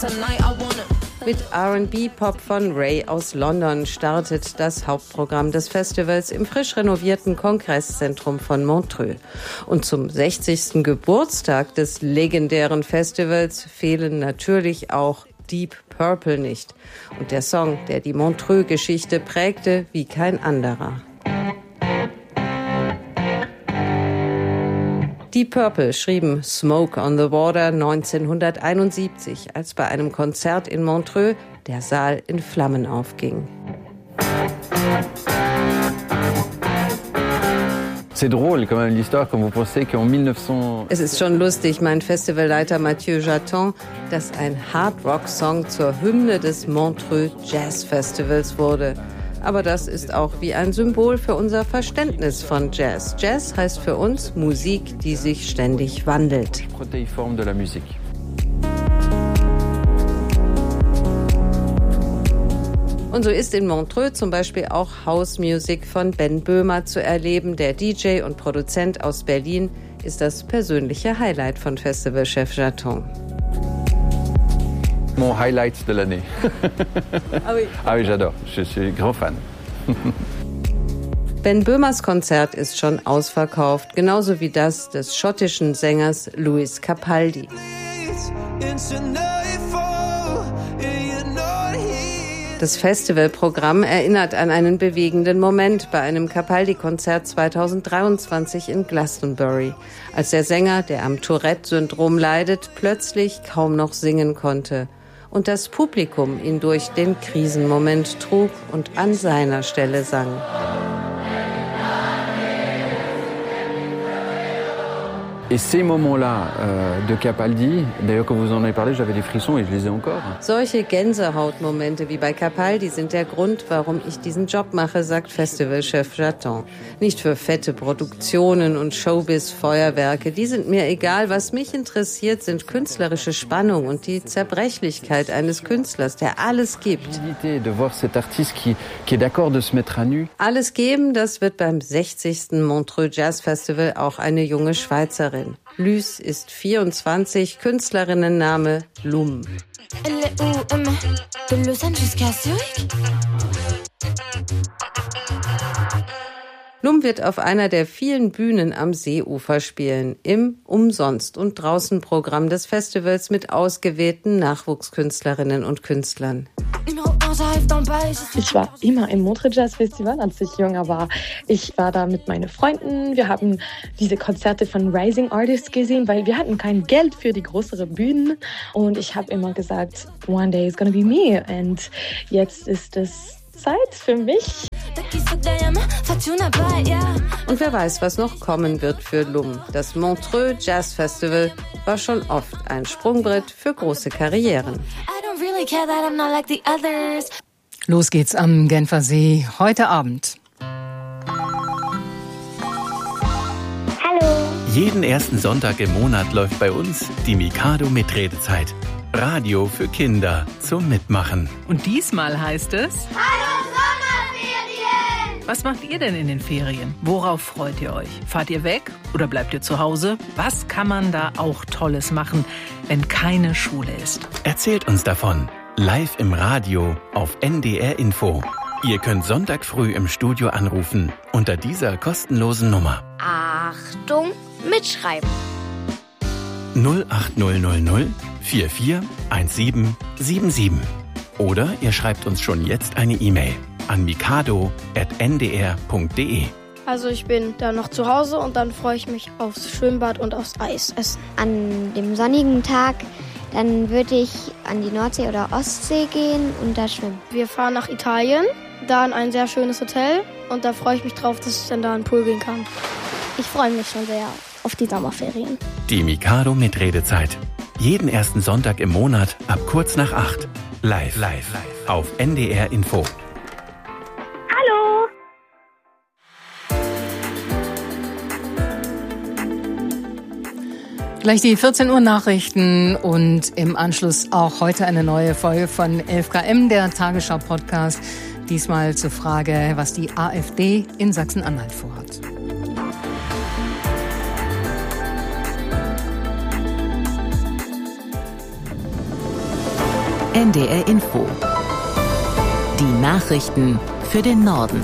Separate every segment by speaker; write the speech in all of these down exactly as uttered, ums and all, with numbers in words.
Speaker 1: Mit R and B-Pop von Ray aus London startet das Hauptprogramm des Festivals im frisch renovierten Kongresszentrum von Montreux. Und zum sechzigsten Geburtstag des legendären Festivals fehlen natürlich auch Deep Purple nicht. Und der Song, der die Montreux-Geschichte prägte wie kein anderer. Deep Purple schrieben Smoke on the Water neunzehnhunderteinundsiebzig, als bei einem Konzert in Montreux der Saal in Flammen aufging. Es ist schon lustig, mein Festivalleiter Mathieu Jaton, dass ein Hard-Rock-Song zur Hymne des Montreux Jazz Festivals wurde. Aber das ist auch wie ein Symbol für unser Verständnis von Jazz. Jazz heißt für uns Musik, die sich ständig wandelt. Und so ist in Montreux zum Beispiel auch House Music von Ben Böhmer zu erleben. Der D J und Produzent aus Berlin ist das persönliche Highlight von Festivalchef Jaton.
Speaker 2: Mon highlight de l'année.
Speaker 1: Ah oui.
Speaker 2: Ah oui, j'adore. Je suis grand fan.
Speaker 1: Ben Böhmers Konzert ist schon ausverkauft, genauso wie das des schottischen Sängers Lewis Capaldi. Das Festivalprogramm erinnert an einen bewegenden Moment bei einem Capaldi-Konzert zweitausenddreiundzwanzig in Glastonbury, als der Sänger, der am Tourette-Syndrom leidet, plötzlich kaum noch singen konnte und das Publikum ihn durch den Krisenmoment trug und an seiner Stelle sang.
Speaker 2: Et ces moments-là euh, de Capaldi, d'ailleurs quand vous en avez parlé, j'avais des frissons et je les ai encore.
Speaker 1: Solche Gänsehautmomente wie bei Capaldi sind der Grund, warum ich diesen Job mache, sagt Festivalchef Jaton. Nicht für fette Produktionen und Showbiz-Feuerwerke, die sind mir egal. Was mich interessiert, sind künstlerische Spannung und die Zerbrechlichkeit eines Künstlers, der alles gibt. Alles geben, das wird beim sechzigsten Montreux Jazz Festival auch eine junge Schweizerin. Lys ist vierundzwanzig, Künstlerinnenname Lum. Lum wird auf einer der vielen Bühnen am Seeufer spielen, im Umsonst- und Draußen-Programm des Festivals mit ausgewählten Nachwuchskünstlerinnen und Künstlern.
Speaker 3: Ich war immer im Montreux Jazz Festival, als ich jünger war. Ich war da mit meinen Freunden. Wir haben diese Konzerte von Rising Artists gesehen, weil wir hatten kein Geld für die größeren Bühnen. Und ich habe immer gesagt, one day it's gonna be me. Und jetzt ist es Zeit für mich.
Speaker 1: Und wer weiß, was noch kommen wird für Lum. Das Montreux Jazz Festival war schon oft ein Sprungbrett für große Karrieren.
Speaker 4: Los geht's am Genfersee heute Abend.
Speaker 5: Hallo.
Speaker 6: Jeden ersten Sonntag im Monat läuft bei uns die Mikado Mitredezeit. Radio für Kinder zum Mitmachen.
Speaker 4: Und diesmal heißt es:
Speaker 5: Hallo Sommerferien!
Speaker 4: Was macht ihr denn in den Ferien? Worauf freut ihr euch? Fahrt ihr weg oder bleibt ihr zu Hause? Was kann man da auch Tolles machen, wenn keine Schule ist?
Speaker 6: Erzählt uns davon. Live im Radio auf N D R Info. Ihr könnt Sonntag früh im Studio anrufen unter dieser kostenlosen Nummer.
Speaker 5: Achtung, mitschreiben.
Speaker 6: null acht null null null vier vier eins sieben sieben sieben. Oder ihr schreibt uns schon jetzt eine E-Mail an mikado at n d r punkt d e.
Speaker 7: Also ich bin dann noch zu Hause und dann freue ich mich aufs Schwimmbad und aufs Eis essen.
Speaker 8: An dem sonnigen Tag, dann würde ich an die Nordsee oder Ostsee gehen und da schwimmen.
Speaker 7: Wir fahren nach Italien, da in ein sehr schönes Hotel und da freue ich mich drauf, dass ich dann da in den Pool gehen kann. Ich freue mich schon sehr auf die Sommerferien.
Speaker 6: Die Mikado Mitredezeit. Jeden ersten Sonntag im Monat ab kurz nach acht. Live, live, live auf N D R Info.
Speaker 5: Hallo.
Speaker 4: Gleich die vierzehn Uhr Nachrichten und im Anschluss auch heute eine neue Folge von elf K M, der Tagesschau-Podcast. Diesmal zur Frage, was die AfD in Sachsen-Anhalt vorhat.
Speaker 9: N D R Info. Die Nachrichten für den Norden.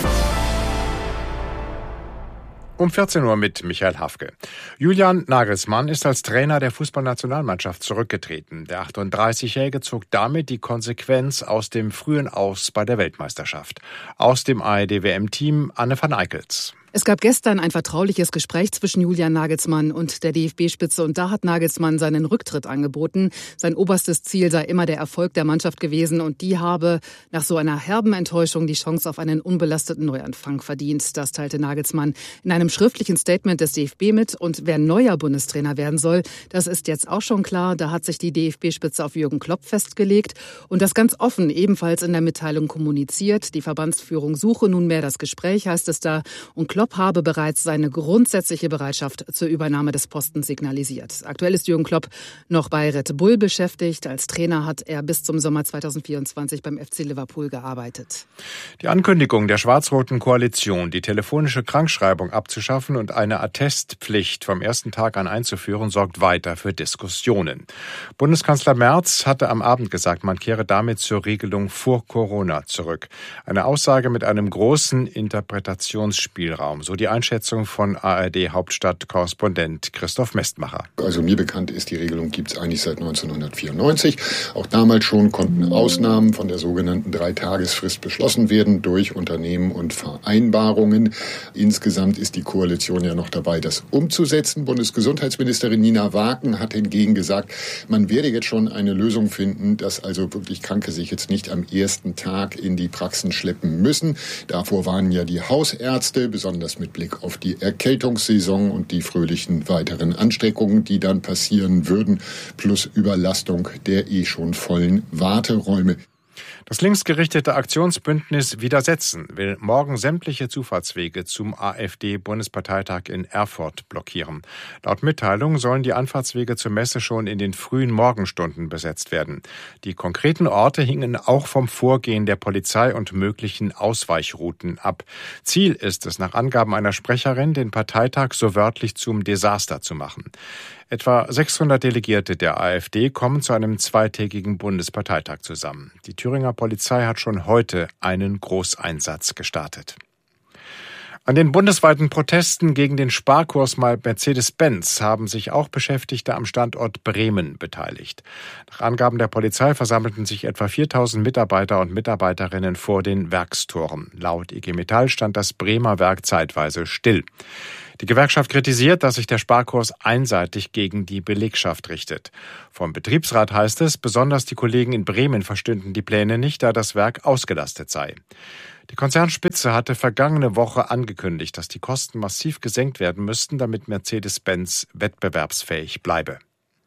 Speaker 10: Um vierzehn Uhr mit Michael Hafke. Julian Nagelsmann ist als Trainer der Fußballnationalmannschaft zurückgetreten. Der achtunddreißigjährige zog damit die Konsequenz aus dem frühen Aus bei der Weltmeisterschaft. Aus dem A R D-W M-Team Anne van Eickels.
Speaker 11: Es gab gestern ein vertrauliches Gespräch zwischen Julian Nagelsmann und der D F B-Spitze und da hat Nagelsmann seinen Rücktritt angeboten. Sein oberstes Ziel sei immer der Erfolg der Mannschaft gewesen und die habe nach so einer herben Enttäuschung die Chance auf einen unbelasteten Neuanfang verdient. Das teilte Nagelsmann in einem schriftlichen Statement des D F B mit und wer neuer Bundestrainer werden soll, das ist jetzt auch schon klar. Da hat sich die D F B-Spitze auf Jürgen Klopp festgelegt und das ganz offen ebenfalls in der Mitteilung kommuniziert. Die Verbandsführung suche nunmehr das Gespräch, heißt es da, und Klopp habe bereits seine grundsätzliche Bereitschaft zur Übernahme des Postens signalisiert. Aktuell ist Jürgen Klopp noch bei Red Bull beschäftigt. Als Trainer hat er bis zum Sommer zweitausendvierundzwanzig beim F C Liverpool gearbeitet.
Speaker 10: Die Ankündigung der schwarz-roten Koalition, die telefonische Krankschreibung abzuschaffen und eine Attestpflicht vom ersten Tag an einzuführen, sorgt weiter für Diskussionen. Bundeskanzler Merz hatte am Abend gesagt, man kehre damit zur Regelung vor Corona zurück. Eine Aussage mit einem großen Interpretationsspielraum. So die Einschätzung von A R D-Hauptstadt-Korrespondent Christoph Mestmacher.
Speaker 12: Also mir bekannt ist, die Regelung gibt es eigentlich seit neunzehnhundertvierundneunzig. Auch damals schon konnten Ausnahmen von der sogenannten Dreitagesfrist beschlossen werden durch Unternehmen und Vereinbarungen. Insgesamt ist die Koalition ja noch dabei, das umzusetzen. Bundesgesundheitsministerin Nina Waken hat hingegen gesagt, man werde jetzt schon eine Lösung finden, dass also wirklich Kranke sich jetzt nicht am ersten Tag in die Praxen schleppen müssen. Davor waren ja die Hausärzte, besonders mit Blick auf die Erkältungssaison und die fröhlichen weiteren Ansteckungen, die dann passieren würden, plus Überlastung der eh schon vollen Warteräume.
Speaker 10: Das linksgerichtete Aktionsbündnis Widersetzen will morgen sämtliche Zufahrtswege zum AfD-Bundesparteitag in Erfurt blockieren. Laut Mitteilung sollen die Anfahrtswege zur Messe schon in den frühen Morgenstunden besetzt werden. Die konkreten Orte hingen auch vom Vorgehen der Polizei und möglichen Ausweichrouten ab. Ziel ist es, nach Angaben einer Sprecherin, den Parteitag so wörtlich zum Desaster zu machen. Etwa sechshundert Delegierte der AfD kommen zu einem zweitägigen Bundesparteitag zusammen. Die Thüringer Polizei hat schon heute einen Großeinsatz gestartet. An den bundesweiten Protesten gegen den Sparkurs bei Mercedes-Benz haben sich auch Beschäftigte am Standort Bremen beteiligt. Nach Angaben der Polizei versammelten sich etwa viertausend Mitarbeiter und Mitarbeiterinnen vor den Werkstoren. Laut I G Metall stand das Bremer Werk zeitweise still. Die Gewerkschaft kritisiert, dass sich der Sparkurs einseitig gegen die Belegschaft richtet. Vom Betriebsrat heißt es, besonders die Kollegen in Bremen verstünden die Pläne nicht, da das Werk ausgelastet sei. Die Konzernspitze hatte vergangene Woche angekündigt, dass die Kosten massiv gesenkt werden müssten, damit Mercedes-Benz wettbewerbsfähig bleibe.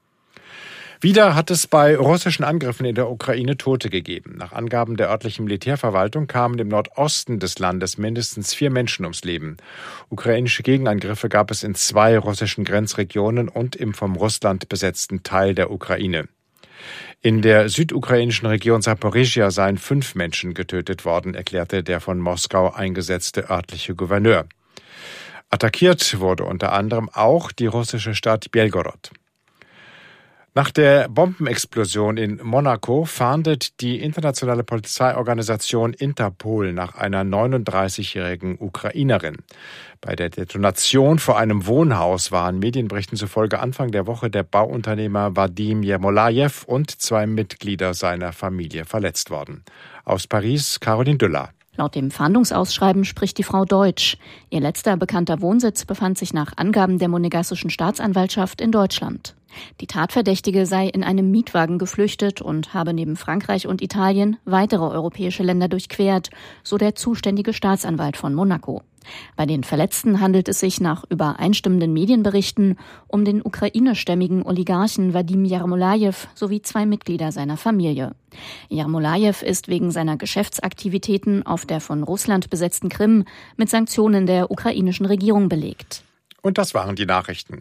Speaker 10: Wieder hat es bei russischen Angriffen in der Ukraine Tote gegeben. Nach Angaben der örtlichen Militärverwaltung kamen im Nordosten des Landes mindestens vier Menschen ums Leben. Ukrainische Gegenangriffe gab es in zwei russischen Grenzregionen und im vom Russland besetzten Teil der Ukraine. In der südukrainischen Region Saporizhia seien fünf Menschen getötet worden, erklärte der von Moskau eingesetzte örtliche Gouverneur. Attackiert wurde unter anderem auch die russische Stadt Belgorod. Nach der Bombenexplosion in Monaco fahndet die internationale Polizeiorganisation Interpol nach einer neununddreißigjährigen Ukrainerin. Bei der Detonation vor einem Wohnhaus waren Medienberichten zufolge Anfang der Woche der Bauunternehmer Wadim Jermolajew und zwei Mitglieder seiner Familie verletzt worden. Aus Paris, Caroline Düller.
Speaker 13: Laut dem Fahndungsausschreiben spricht die Frau Deutsch. Ihr letzter bekannter Wohnsitz befand sich nach Angaben der monegassischen Staatsanwaltschaft in Deutschland. Die Tatverdächtige sei in einem Mietwagen geflüchtet und habe neben Frankreich und Italien weitere europäische Länder durchquert, so der zuständige Staatsanwalt von Monaco. Bei den Verletzten handelt es sich nach übereinstimmenden Medienberichten um den ukrainischstämmigen Oligarchen Wadim Jermolajew sowie zwei Mitglieder seiner Familie. Jermolajew ist wegen seiner Geschäftsaktivitäten auf der von Russland besetzten Krim mit Sanktionen der ukrainischen Regierung belegt.
Speaker 10: Und das waren die Nachrichten.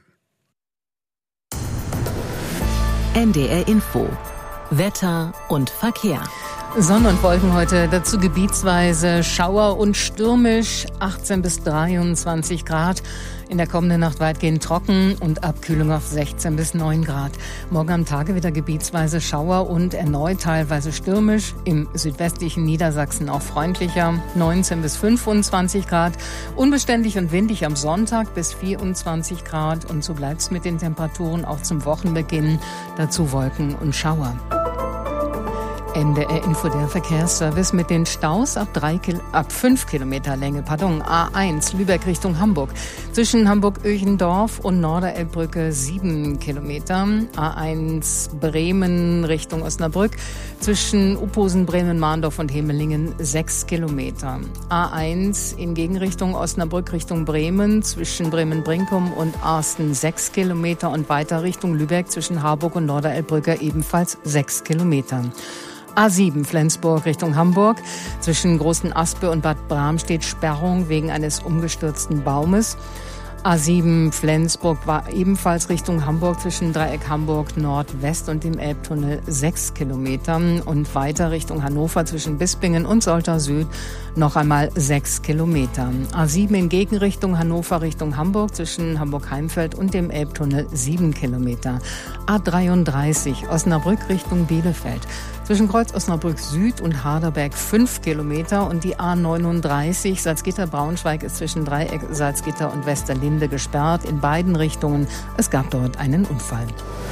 Speaker 9: N D R Info. Wetter und Verkehr.
Speaker 4: Sonne und Wolken heute, dazu gebietsweise Schauer und stürmisch, achtzehn bis dreiundzwanzig Grad. In der kommenden Nacht weitgehend trocken und Abkühlung auf sechzehn bis neun Grad. Morgen am Tage wieder gebietsweise Schauer und erneut teilweise stürmisch. Im südwestlichen Niedersachsen auch freundlicher. neunzehn bis fünfundzwanzig Grad. Unbeständig und windig am Sonntag bis vierundzwanzig Grad. Und so bleibt es mit den Temperaturen auch zum Wochenbeginn. Dazu Wolken und Schauer. N D R-Info, der Verkehrsservice mit den Staus ab, drei, ab fünf Kilometer Länge. Pardon, A eins, Lübeck Richtung Hamburg. Zwischen Hamburg-Öchendorf und Norderelbbrücke sieben Kilometer. A eins Bremen Richtung Osnabrück. Zwischen Uphosen, Bremen, Mahndorf und Hemelingen sechs Kilometer. A eins in Gegenrichtung Osnabrück Richtung Bremen. Zwischen Bremen-Brinkum und Arsten sechs Kilometer. Und weiter Richtung Lübeck zwischen Harburg und Norderelbbrücke ebenfalls sechs Kilometer. A sieben Flensburg Richtung Hamburg. Zwischen Großen Aspe und Bad Bramstedt Sperrung wegen eines umgestürzten Baumes. A sieben Flensburg war ebenfalls Richtung Hamburg zwischen Dreieck Hamburg Nordwest und dem Elbtunnel sechs Kilometer. Und weiter Richtung Hannover zwischen Bispingen und Soltau Süd noch einmal sechs Kilometer. A sieben in Gegenrichtung Hannover Richtung Hamburg zwischen Hamburg-Heimfeld und dem Elbtunnel sieben Kilometer. A dreiunddreißig Osnabrück Richtung Bielefeld. Zwischen Kreuz Osnabrück Süd und Harderberg fünf Kilometer und die A neununddreißig Salzgitter-Braunschweig ist zwischen Dreieck Salzgitter und Westerlinde gesperrt in beiden Richtungen. Es gab dort einen Unfall.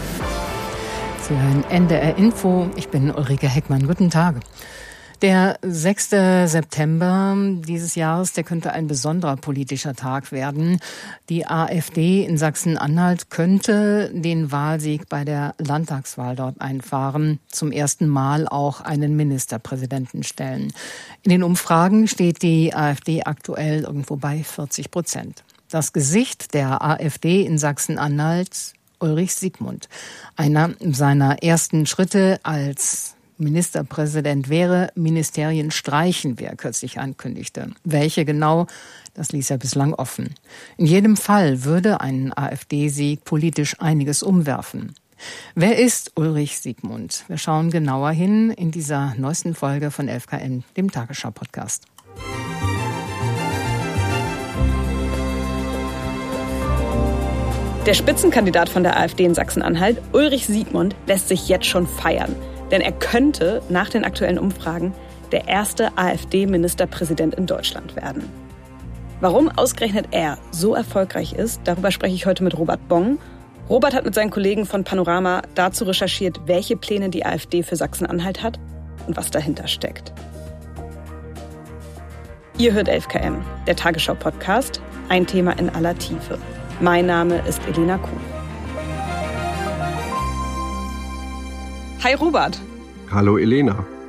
Speaker 4: Sie hören N D R Info. Ich bin Ulrike Heckmann. Guten Tag. Der sechster September dieses Jahres, der könnte ein besonderer politischer Tag werden. Die AfD in Sachsen-Anhalt könnte den Wahlsieg bei der Landtagswahl dort einfahren, zum ersten Mal auch einen Ministerpräsidenten stellen. In den Umfragen steht die AfD aktuell irgendwo bei vierzig Prozent. Das Gesicht der AfD in Sachsen-Anhalt, Ulrich Siegmund. Einer seiner ersten Schritte als Ministerpräsident wäre, Ministerien streichen, wie er kürzlich ankündigte. Welche genau, das ließ er bislang offen. In jedem Fall würde ein AfD-Sieg politisch einiges umwerfen. Wer ist Ulrich Siegmund? Wir schauen genauer hin in dieser neuesten Folge von elf K M, dem Tagesschau-Podcast.
Speaker 14: Der Spitzenkandidat von der AfD in Sachsen-Anhalt, Ulrich Siegmund, lässt sich jetzt schon feiern. Denn er könnte nach den aktuellen Umfragen der erste AfD-Ministerpräsident in Deutschland werden. Warum ausgerechnet er so erfolgreich ist, darüber spreche ich heute mit Robert Bong. Robert hat mit seinen Kollegen von Panorama dazu recherchiert, welche Pläne die AfD für Sachsen-Anhalt hat und was dahinter steckt. Ihr hört elf K M, der Tagesschau-Podcast, ein Thema in aller Tiefe. Mein Name ist Elena Kuhn. Hi Robert.
Speaker 15: Hallo Elena.